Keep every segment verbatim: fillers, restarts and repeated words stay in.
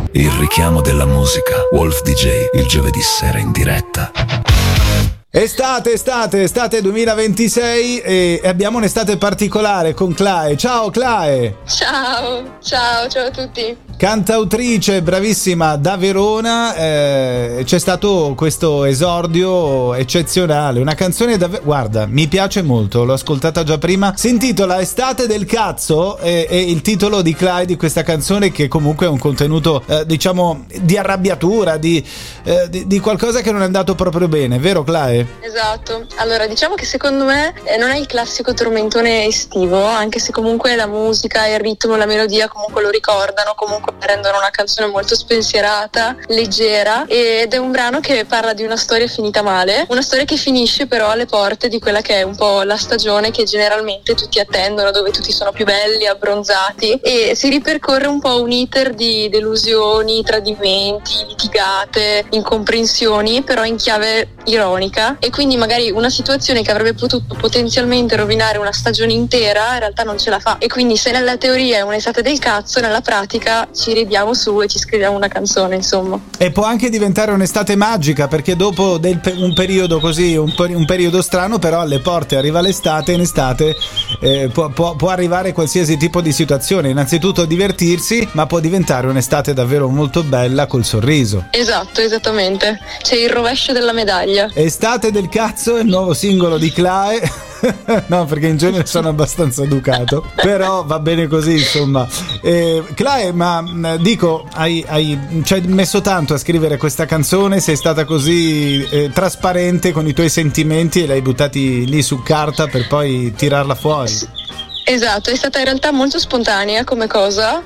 Il richiamo della musica. Wolf D J, il giovedì sera in diretta. Estate, estate, estate duemilaventisei e abbiamo un'estate particolare con Clae. Ciao Clae! Ciao, ciao, ciao a tutti! Cantautrice bravissima da Verona, eh, c'è stato questo esordio eccezionale, una canzone davvero, guarda, mi piace molto, l'ho ascoltata già prima, si intitola Estate del cazzo e, e il titolo di Clae di questa canzone, che comunque è un contenuto eh, diciamo di arrabbiatura, di, eh, di, di qualcosa che non è andato proprio bene, vero Clae? Esatto, allora diciamo che secondo me eh, non è il classico tormentone estivo, anche se comunque la musica, il ritmo, la melodia comunque lo ricordano, comunque rendono una canzone molto spensierata, leggera, ed è un brano che parla di una storia finita male, una storia che finisce però alle porte di quella che è un po' la stagione che generalmente tutti attendono, dove tutti sono più belli, abbronzati, e si ripercorre un po' un iter di delusioni, tradimenti, litigate, incomprensioni, però in chiave ironica, e quindi magari una situazione che avrebbe potuto potenzialmente rovinare una stagione intera in realtà non ce la fa, e quindi se nella teoria è un'estate del cazzo, nella pratica ci ridiamo su e ci scriviamo una canzone, insomma. E può anche diventare un'estate magica, perché dopo del, un periodo così, un, un periodo strano, però alle porte arriva l'estate, e in estate eh, può, può, può arrivare qualsiasi tipo di situazione, innanzitutto divertirsi, ma può diventare un'estate davvero molto bella col sorriso. Esatto, esattamente, c'è il rovescio della medaglia. Estate del cazzo è il nuovo singolo di Clae. No, perché in genere sono abbastanza educato, però va bene così, insomma. eh, Clae, ma dico, hai, hai ci hai messo tanto a scrivere questa canzone, sei stata così eh, trasparente con i tuoi sentimenti e li hai buttati lì su carta per poi tirarla fuori. Esatto, è stata in realtà molto spontanea come cosa.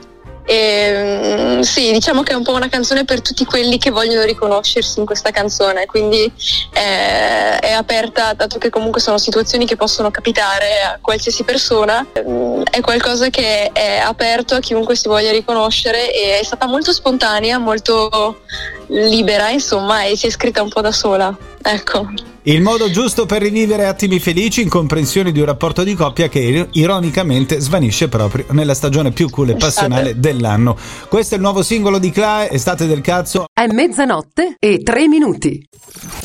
E, sì, diciamo che è un po' una canzone per tutti quelli che vogliono riconoscersi in questa canzone, quindi è, è aperta, dato che comunque sono situazioni che possono capitare a qualsiasi persona, è qualcosa che è aperto a chiunque si voglia riconoscere, e è stata molto spontanea, molto libera, insomma, e si è scritta un po' da sola, ecco. Il modo giusto per rivivere attimi felici, incomprensioni di un rapporto di coppia che ironicamente svanisce proprio nella stagione più cool e passionale dell'anno. Questo è il nuovo singolo di Clae, Estate del cazzo. È mezzanotte e tre minuti.